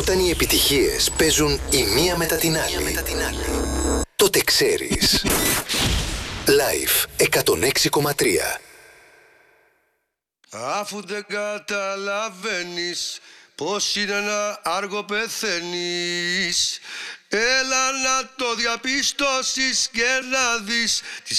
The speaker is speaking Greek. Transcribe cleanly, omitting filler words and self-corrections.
Όταν οι επιτυχίες παίζουν η μία μετά την άλλη, τότε ξέρεις. Live 106,3. Αφού δεν καταλαβαίνεις πως είναι να άργο πεθαίνεις, έλα να το διαπιστώσεις και να δεις τις